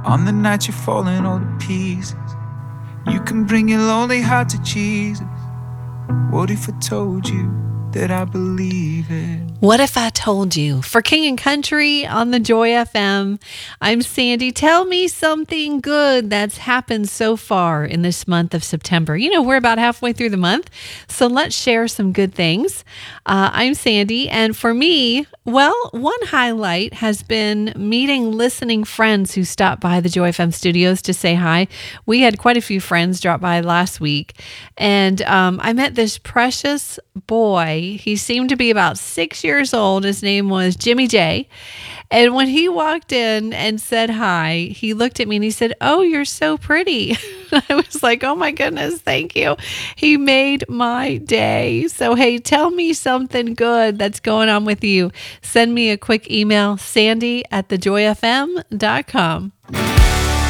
On the night you're falling all to pieces, you can bring your lonely heart to Jesus. What if I told you that I believe it? What if I told you? For King and Country on the Joy FM, I'm Sandy. Tell me something good that's happened so far in this month of September. You know, we're about halfway through the month, so let's share some good things. I'm Sandy, and for me, well, one highlight has been meeting listening friends who stopped by the Joy FM studios to say hi. We had quite a few friends drop by last week, and I met this precious boy. He seemed to be about 6 years old. His name was Jimmy J. And when he walked in and said hi, he looked at me and he said, "Oh, you're so pretty." I was like, "Oh my goodness, thank you." He made my day. So, hey, tell me something good that's going on with you. Send me a quick email, sandy@thejoyfm.com.